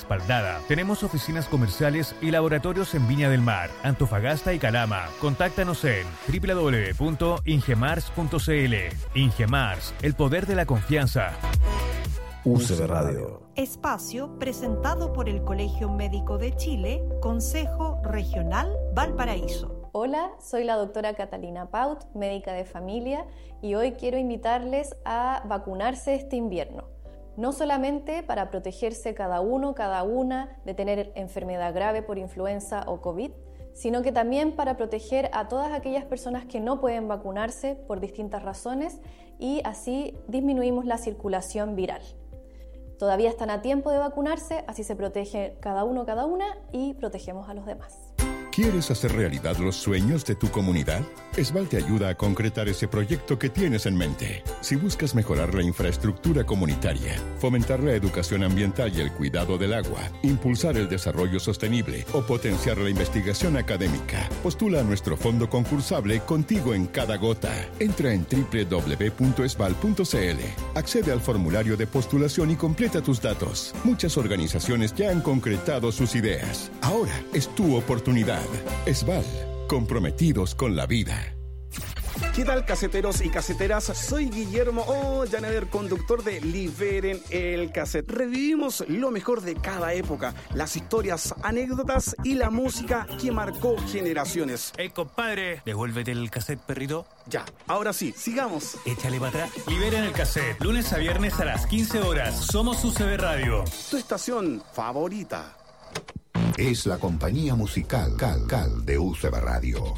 respaldada. Tenemos oficinas comerciales y laboratorios en Viña del Mar, Antofagasta y Calama. Contáctanos en www.ingemars.cl. Ingemars, el poder de la confianza. UCB Radio. Espacio presentado por el Colegio Médico de Chile, Consejo Regional Valparaíso. Hola, soy la doctora Catalina Paut, médica de familia, y hoy quiero invitarles a vacunarse este invierno. No solamente para protegerse cada uno, cada una de tener enfermedad grave por influenza o COVID, sino que también para proteger a todas aquellas personas que no pueden vacunarse por distintas razones y así disminuimos la circulación viral. Todavía están a tiempo de vacunarse, así se protege cada uno, cada una y protegemos a los demás. ¿Quieres hacer realidad los sueños de tu comunidad? Esval te ayuda a concretar ese proyecto que tienes en mente. Si buscas mejorar la infraestructura comunitaria, fomentar la educación ambiental y el cuidado del agua, impulsar el desarrollo sostenible o potenciar la investigación académica, postula a nuestro fondo concursable Contigo en Cada Gota. Entra en www.esval.cl, accede al formulario de postulación y completa tus datos. Muchas organizaciones ya han concretado sus ideas. Ahora es tu oportunidad. Esval, comprometidos con la vida. ¿Qué tal, caseteros y caseteras? Soy Guillermo Llanader, conductor de Liberen el Cassette. Revivimos lo mejor de cada época, las historias, anécdotas y la música que marcó generaciones. Compadre, devuélvete el cassette, perrito. Ya, ahora sí, sigamos. Échale para atrás. Liberen el Cassette, lunes a viernes a las 15 horas. Somos UCB Radio. Tu estación favorita. Es la compañía musical Cal de UCB Radio.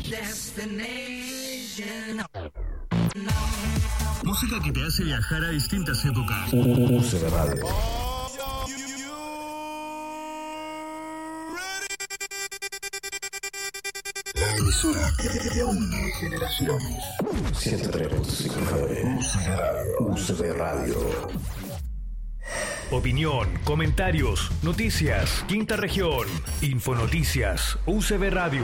Música que te hace viajar a distintas épocas. UCB Radio. La emisora que une generaciones. 103.5 UCB Radio. Opinión, comentarios, noticias, Quinta Región, Infonoticias, UCB Radio.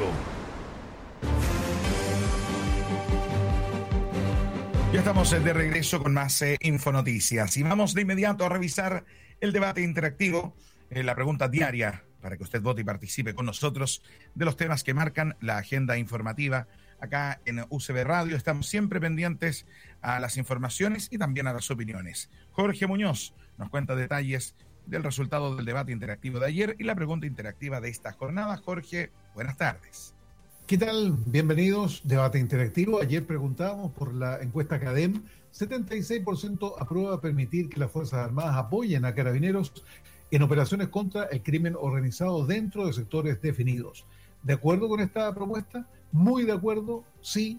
Ya estamos de regreso con más Infonoticias y vamos de inmediato a revisar el debate interactivo, la pregunta diaria para que usted vote y participe con nosotros de los temas que marcan la agenda informativa acá en UCB Radio. Estamos siempre pendientes a las informaciones y también a las opiniones. Jorge Muñoz nos cuenta detalles del resultado del debate interactivo de ayer y la pregunta interactiva de esta jornada. Jorge, buenas tardes. ¿Qué tal? Bienvenidos. Debate interactivo. Ayer preguntábamos por la encuesta CADEM. 76% aprueba permitir que las Fuerzas Armadas apoyen a carabineros en operaciones contra el crimen organizado dentro de sectores definidos. ¿De acuerdo con esta propuesta? Muy de acuerdo, sí.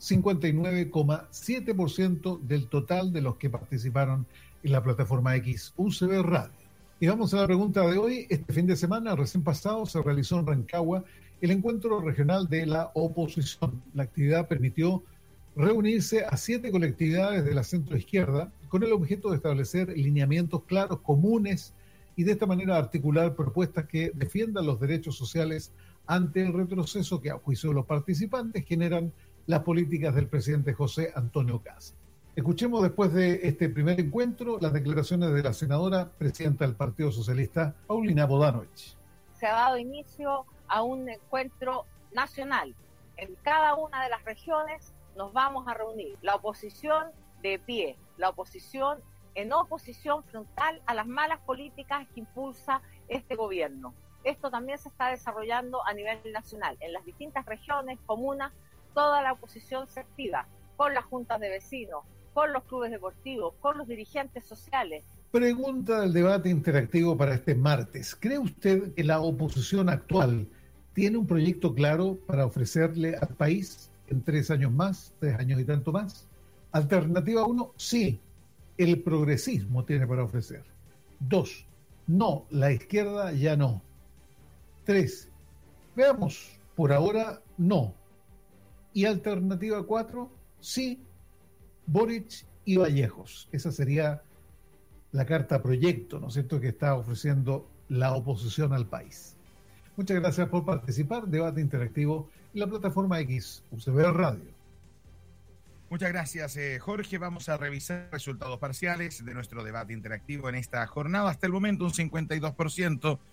59,7% del total de los que participaron en la plataforma X UCB Radio. Y vamos a la pregunta de hoy. Este fin de semana, recién pasado, se realizó en Rancagua el encuentro regional de la oposición. La actividad permitió reunirse a 7 colectividades de la centroizquierda con el objeto de establecer lineamientos claros, comunes, y de esta manera articular propuestas que defiendan los derechos sociales ante el retroceso que, a juicio de los participantes, generan las políticas del presidente José Antonio Kast. Escuchemos después de este primer encuentro las declaraciones de la senadora, presidenta del Partido Socialista, Paulina Bodanovich. Se ha dado inicio a un encuentro nacional. En cada una de las regiones nos vamos a reunir. La oposición de pie, la oposición en oposición frontal a las malas políticas que impulsa este gobierno. Esto también se está desarrollando a nivel nacional. En las distintas regiones, comunas, toda la oposición se activa con las juntas de vecinos, con los clubes deportivos, con los dirigentes sociales. Pregunta del debate interactivo para este martes. ¿Cree usted que la oposición actual tiene un proyecto claro para ofrecerle al país en 3 años más, 3 años y tanto más? Alternativa 1, sí, el progresismo tiene para ofrecer. 2, no, la izquierda ya no. 3, veamos, por ahora no. Y alternativa 4, sí, Boric y Vallejos. Esa sería la carta proyecto, ¿no es cierto?, que está ofreciendo la oposición al país. Muchas gracias por participar. Debate interactivo en la plataforma X, UCB Radio. Muchas gracias, Jorge. Vamos a revisar resultados parciales de nuestro debate interactivo en esta jornada. Hasta el momento un 52%